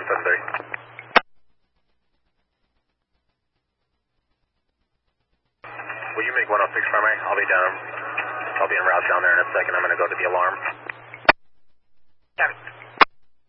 173. Will you make 106 primary? I'll be down. I'll be en route down there in a second. I'm going to go to the alarm. Copy.